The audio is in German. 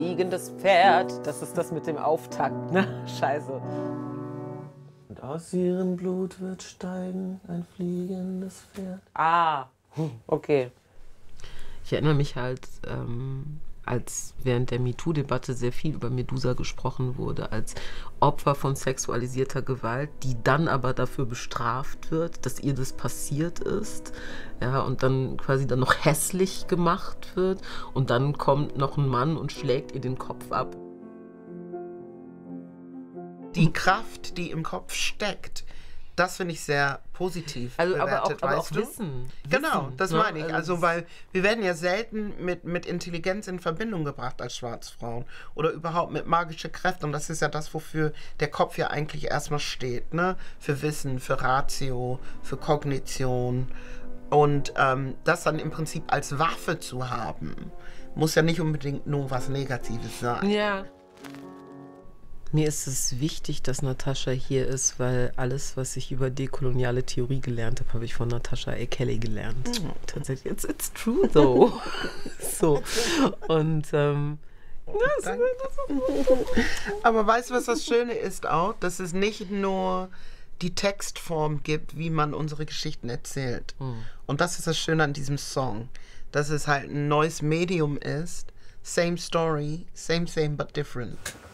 Fliegendes Pferd, das ist das mit dem Auftakt, ne? Scheiße. Und aus ihrem Blut wird steigen ein fliegendes Pferd. Ah, okay. Ich erinnere mich halt, als während der MeToo-Debatte sehr viel über Medusa gesprochen wurde, als Opfer von sexualisierter Gewalt, die dann aber dafür bestraft wird, dass ihr das passiert ist, ja, und dann quasi dann noch hässlich gemacht wird und dann kommt noch ein Mann und schlägt ihr den Kopf ab. Die Kraft, die im Kopf steckt, das finde ich sehr positiv Also, bewertet, aber auch weißt du? Wissen. Genau, Wissen, das ne? meine ich. Also, weil wir werden ja selten mit Intelligenz in Verbindung gebracht als Schwarzfrauen oder überhaupt mit magischen Kräften. Und das ist ja das, wofür der Kopf ja eigentlich erstmal steht, ne? Für Wissen, für Ratio, für Kognition. Und das dann im Prinzip als Waffe zu haben, muss ja nicht unbedingt nur was Negatives sein. Ja. Mir ist es wichtig, dass Natascha hier ist, weil alles, was ich über dekoloniale Theorie gelernt habe, habe ich von Natascha A. Kelly gelernt. Tatsächlich, it's true though. So. Und Aber weißt du, was das Schöne ist auch? Dass es nicht nur die Textform gibt, wie man unsere Geschichten erzählt. Und das ist das Schöne an diesem Song. Dass es halt ein neues Medium ist. Same story, same but different.